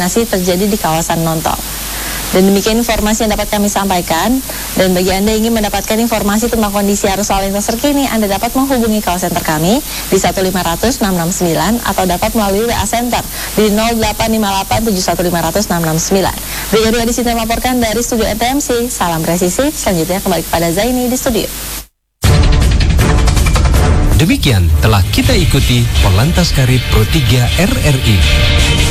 masih terjadi di kawasan non-tol. Dan demikian informasi yang dapat kami sampaikan. Dan bagi Anda yang ingin mendapatkan informasi tentang kondisi arus lalu lintas terkini, Anda dapat menghubungi call center kami di 1500669 atau dapat melalui WA Center di 085871500669. Brigade di sini melaporkan dari studio NTMC. Salam presisi. Selanjutnya kembali kepada Zaini di studio. Demikian telah kita ikuti Polantas Karib Pro 3 RRI.